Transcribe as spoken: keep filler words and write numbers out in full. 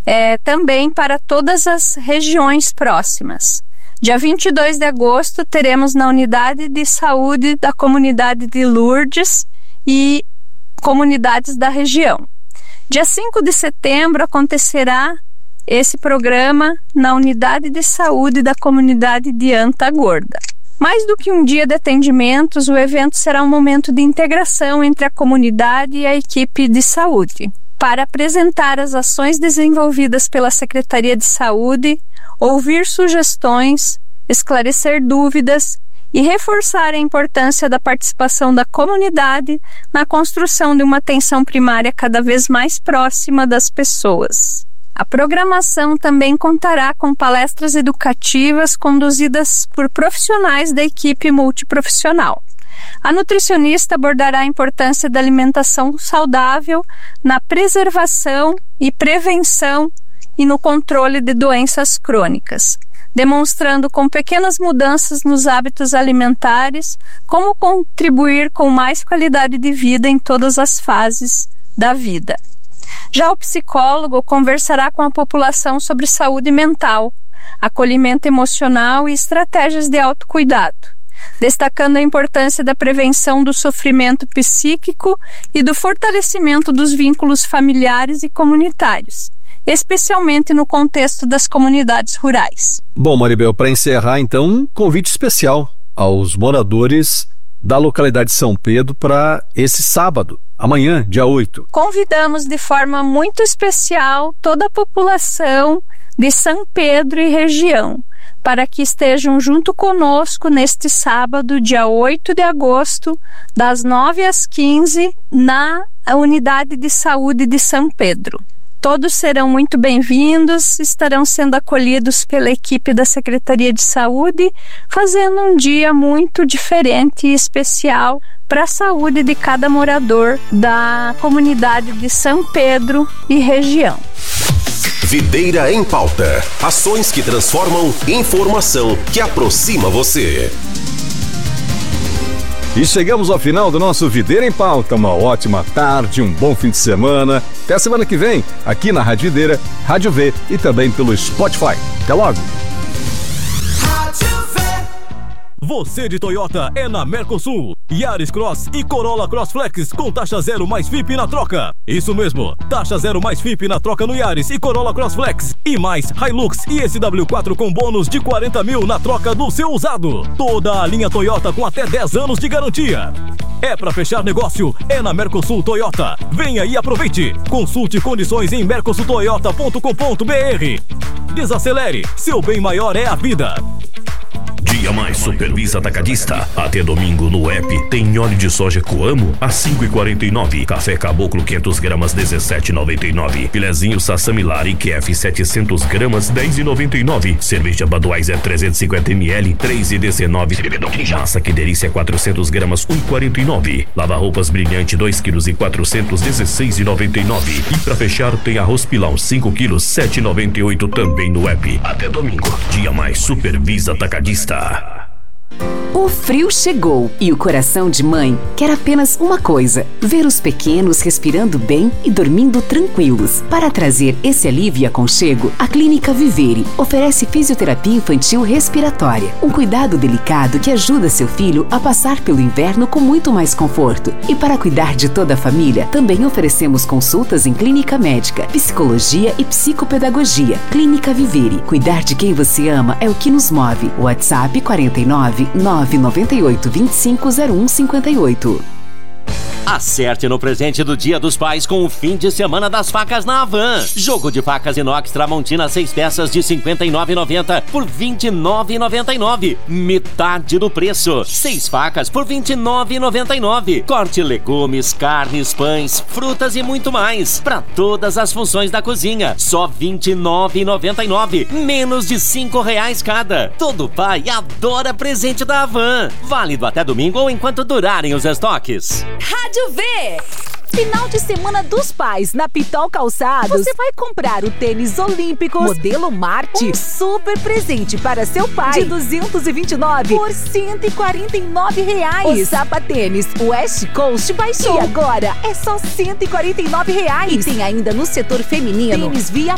é, também para todas as regiões próximas. Dia vinte e dois de agosto, teremos na Unidade de Saúde da Comunidade de Lourdes e comunidades da região. Dia cinco de setembro, acontecerá esse programa na Unidade de Saúde da Comunidade de Antagorda. Mais do que um dia de atendimentos, o evento será um momento de integração entre a comunidade e a equipe de saúde, para apresentar as ações desenvolvidas pela Secretaria de Saúde, ouvir sugestões, esclarecer dúvidas e reforçar a importância da participação da comunidade na construção de uma atenção primária cada vez mais próxima das pessoas. A programação também contará com palestras educativas conduzidas por profissionais da equipe multiprofissional. A nutricionista abordará a importância da alimentação saudável na preservação e prevenção e no controle de doenças crônicas, demonstrando com pequenas mudanças nos hábitos alimentares como contribuir com mais qualidade de vida em todas as fases da vida. Já o psicólogo conversará com a população sobre saúde mental, acolhimento emocional e estratégias de autocuidado, destacando a importância da prevenção do sofrimento psíquico e do fortalecimento dos vínculos familiares e comunitários, especialmente no contexto das comunidades rurais. Bom, Maribel, para encerrar, então, um convite especial aos moradores da localidade de São Pedro para esse sábado, amanhã, dia oito. Convidamos de forma muito especial toda a população de São Pedro e região para que estejam junto conosco neste sábado, dia oito de agosto, das nove às quinze, na Unidade de Saúde de São Pedro. Todos serão muito bem-vindos, estarão sendo acolhidos pela equipe da Secretaria de Saúde, fazendo um dia muito diferente e especial para a saúde de cada morador da comunidade de São Pedro e região. Videira em Pauta. Ações que transformam, informação que aproxima você. E chegamos ao final do nosso Videira em Pauta. Uma ótima tarde, um bom fim de semana. Até a semana que vem, aqui na Rádio Videira, Rádio V e também pelo Spotify. Até logo! Você de Toyota é na Mercosul. Yaris Cross e Corolla Cross Flex com taxa zero mais F I P na troca. Isso mesmo, taxa zero mais F I P na troca no Yaris e Corolla Cross Flex. E mais Hilux e S W quatro com bônus de quarenta mil na troca do seu usado. Toda a linha Toyota com até dez anos de garantia. É pra fechar negócio, é na Mercosul Toyota. Venha e aproveite. Consulte condições em mercosul toyota ponto com ponto b r. Desacelere, seu bem maior é a vida. Dia Mais Supervisa Atacadista. Até domingo no app tem óleo de soja Coamo a cinco e quarenta e nove. Café Caboclo quinhentas gramas dezessete e noventa e nove. Filezinho Sassamilar e Q F setecentas gramas dez e noventa e nove. Cerveja Budweiser trezentos e cinquenta mililitros três e dezenove. Massa Que Delícia quatrocentas gramas um e quarenta e nove. Lava roupas Brilhante dois quilos e quatrocentos dezesseis e noventa e nove. E pra fechar tem arroz Pilão cinco quilos sete e noventa e oito também no app. Até domingo. Dia Mais Supervisa Atacadista. O frio chegou e o coração de mãe quer apenas uma coisa: ver os pequenos respirando bem e dormindo tranquilos. Para trazer esse alívio e aconchego, a Clínica Vivere oferece fisioterapia infantil respiratória, um cuidado delicado que ajuda seu filho a passar pelo inverno com muito mais conforto. E para cuidar de toda a família, também oferecemos consultas em clínica médica, psicologia e psicopedagogia. Clínica Vivere. Cuidar de quem você ama é o que nos move. WhatsApp quarenta e nove, nove nove oito, vinte e cinco, zero um cinquenta e oito. Acerte no presente do Dia dos Pais com o fim de semana das facas na Havan. Jogo de facas inox Tramontina seis peças de cinquenta e nove reais e noventa centavos por vinte e nove reais e noventa e nove centavos. Metade do preço. Seis facas por vinte e nove reais e noventa e nove centavos. Corte legumes, carnes, pães, frutas e muito mais. Para todas as funções da cozinha. Só vinte e nove reais e noventa e nove centavos. Menos de cinco reais cada. Todo pai adora presente da Havan. Válido até domingo ou enquanto durarem os estoques. Rádio V. Final de semana dos pais na Pitol Calçados. Você vai comprar o tênis Olímpicos modelo Marte, um super presente para seu pai de duzentos e vinte e nove por cento e quarenta e nove reais. O sapatênis West Coast baixou e agora é só cento e quarenta e nove reais. E tem ainda no setor feminino tênis Via